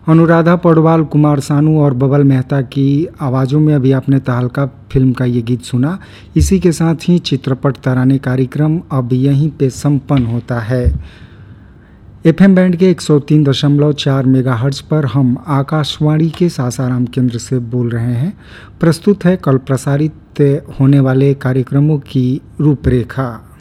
अनुराधा पौडवाल, कुमार सानू और बबल मेहता की आवाज़ों में अभी आपने तहलका फिल्म का ये गीत सुना। इसी के साथ ही चित्रपट तराने कार्यक्रम अब यहीं पे संपन्न होता है। एफएम बैंड के 103.4 मेगाहर्ट्ज़ पर हम आकाशवाणी के सासाराम केंद्र से बोल रहे हैं। प्रस्तुत है कल प्रसारित होने वाले कार्यक्रमों की रूपरेखा।